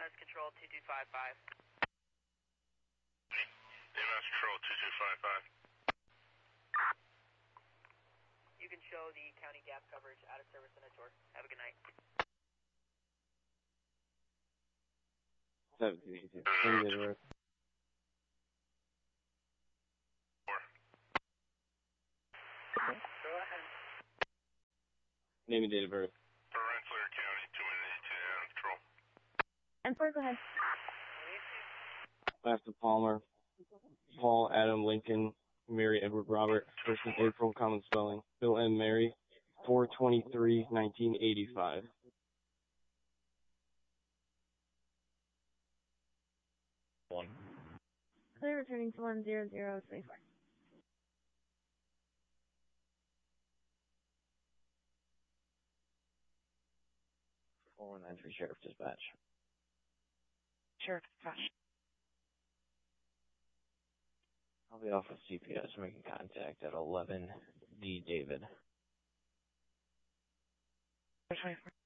EMS Control 2255. EMS Control 2255. You can show the county gas coverage out of service in a tour. Have a good night. 1782. Name date of birth. Go ahead. Name and date of birth. For Rensselaer County, 218 out of control. And 4, go ahead. Master Palmer. Paul Adam Lincoln. Mary Edward Robert. First of April, common spelling. Bill M. Mary. 4/23/1985. Clear returning to 10024. 4193 Sheriff Dispatch. Sheriff Dispatch. I'll be off with CPS making contact at 11 D. David. 24.